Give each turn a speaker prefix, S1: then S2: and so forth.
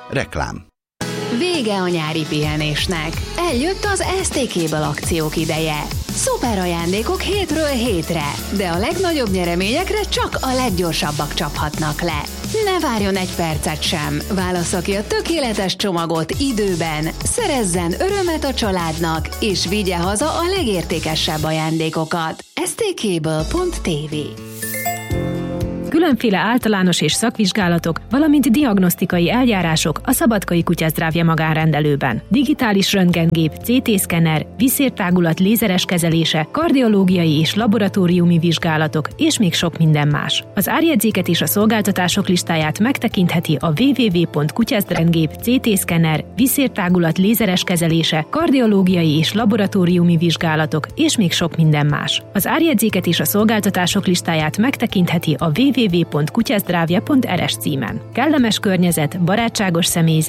S1: Reklám.
S2: Vége a nyári pihenésnek. Eljött az STK-ből akciók ideje. Szuper ajándékok hétről hétre, de a legnagyobb nyereményekre csak a leggyorsabbak csaphatnak le. Ne várjon egy percet sem. Válassza ki a tökéletes csomagot időben, szerezzen örömet a családnak, és vigye haza a legértékesebb ajándékokat. stkből.tv.
S3: Különféle általános és szakvizsgálatok, valamint diagnosztikai eljárások a Szabadkai Kutyasztrávja magánrendelőben. Digitális röntgengép, CT-szkenner, vízszértágulat lézeres kezelése, kardiológiai és laboratóriumi vizsgálatok, és még sok minden más. Az árjegyzéket és a szolgáltatások listáját megtekintheti a www.kutyasztrendgép, CT-szkenner, vízszértágulat lézeres kezelése, kardiológiai és laboratóriumi vizsgálatok, és még sok minden más. Az árjegyzéket és a szolgáltatások listáját megtekintheti a www.kutyasztrávja.rs címen. Kellemes környezet, barátságos személyzet,